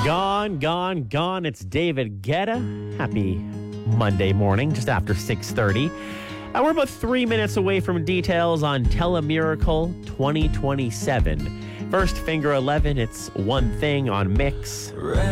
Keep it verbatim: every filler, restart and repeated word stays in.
Gone, gone, gone. It's David Guetta. Happy Monday morning, just after six thirty. Uh, we're about three minutes away from details on Telemiracle twenty twenty-seven. First, Finger eleven, it's One Thing on Mix.